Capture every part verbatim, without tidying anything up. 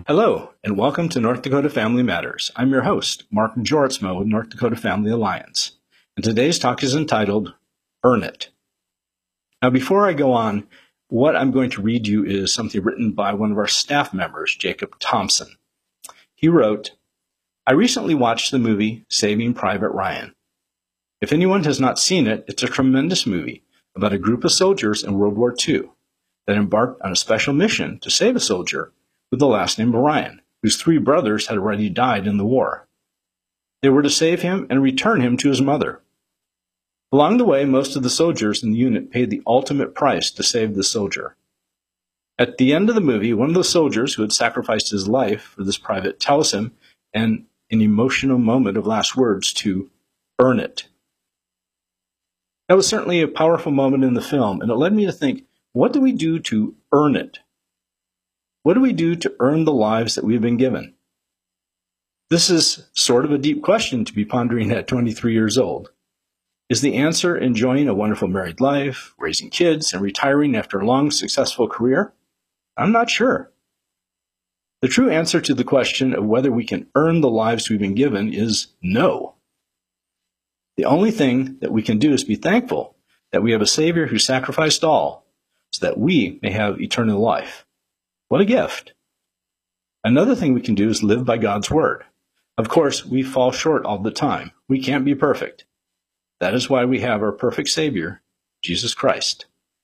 Hello, and welcome to North Dakota Family Matters. I'm your host, Mark Jortsma with North Dakota Family Alliance, and today's talk is entitled, Earn It. Now, before I go on, what I'm going to read you is something written by one of our staff members, Jacob Thompson. He wrote, I recently watched the movie Saving Private Ryan. If anyone has not seen it, it's a tremendous movie about a group of soldiers in World War Two that embarked on a special mission to save a soldier with the last name of Ryan, whose three brothers had already died in the war. They were to save him and return him to his mother. Along the way, most of the soldiers in the unit paid the ultimate price to save the soldier. At the end of the movie, one of the soldiers who had sacrificed his life for this private tells him, in an emotional moment of last words, to earn it. That was certainly a powerful moment in the film, and it led me to think, what do we do to earn it? What do we do to earn the lives that we've been given? This is sort of a deep question to be pondering at twenty-three years old. Is the answer enjoying a wonderful married life, raising kids, and retiring after a long, successful career? I'm not sure. The true answer to the question of whether we can earn the lives we've been given is no. The only thing that we can do is be thankful that we have a Savior who sacrificed all so that we may have eternal life. What a gift. Another thing we can do is live by God's word. Of course, we fall short all the time. We can't be perfect. That is why we have our perfect Savior, Jesus Christ.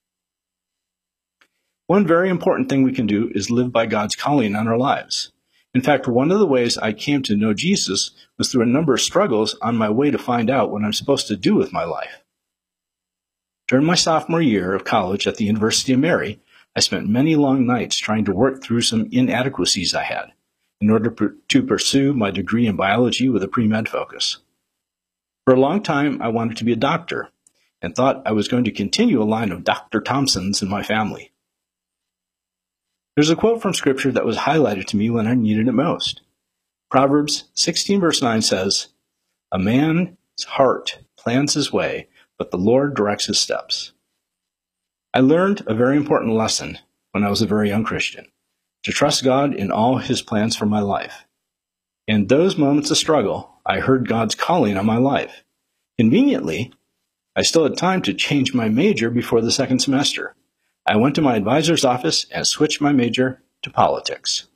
One very important thing we can do is live by God's calling on our lives. In fact, one of the ways I came to know Jesus was through a number of struggles on my way to find out what I'm supposed to do with my life. During my sophomore year of college at the University of Mary, I spent many long nights trying to work through some inadequacies I had in order per- to pursue my degree in biology with a pre-med focus. For a long time, I wanted to be a doctor and thought I was going to continue a line of Doctor Thompsons in my family. There's a quote from Scripture that was highlighted to me when I needed it most. Proverbs sixteen verse nine says, A man's heart plans his way, but the Lord directs his steps. I learned a very important lesson when I was a very young Christian, to trust God in all his plans for my life. In those moments of struggle, I heard God's calling on my life. Conveniently, I still had time to change my major before the second semester. I went to my advisor's office and switched my major to politics.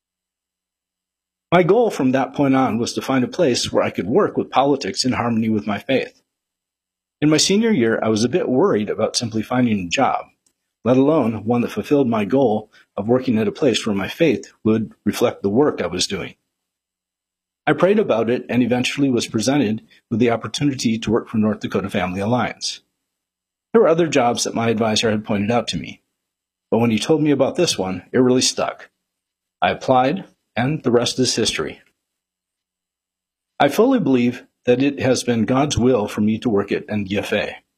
My goal from that point on was to find a place where I could work with politics in harmony with my faith. In my senior year, I was a bit worried about simply finding a job, let alone one that fulfilled my goal of working at a place where my faith would reflect the work I was doing. I prayed about it and eventually was presented with the opportunity to work for North Dakota Family Alliance. There were other jobs that my advisor had pointed out to me, but when he told me about this one, it really stuck. I applied, and the rest is history. I fully believe that it has been God's will for me to work at N D F A.